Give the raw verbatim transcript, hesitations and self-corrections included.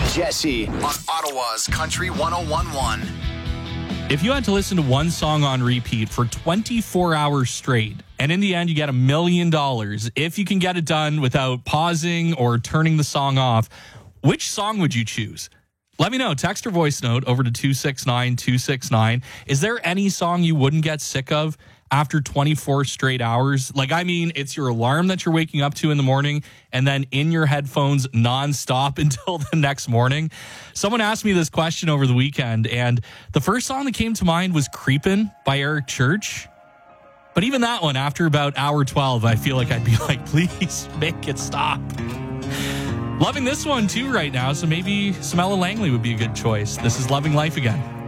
Jesse on Ottawa's Country one oh one point one. If you had to listen to one song on repeat for twenty-four hours straight, and in the end you get a million dollars, if you can get it done without pausing or turning the song off, which song would you choose? Let me know. Text or voice note over to two six nine two six nine. Is there any song you wouldn't get sick of after twenty-four straight hours? Like, I mean, it's your alarm that you're waking up to in the morning and then in your headphones nonstop until the next morning. Someone asked me this question over the weekend, and the first song that came to mind was Creepin' by Eric Church. But even that one, after about hour twelve, I feel like I'd be like, please make it stop. Loving this one too right now, so maybe Samela Langley would be a good choice. This is Loving Life Again.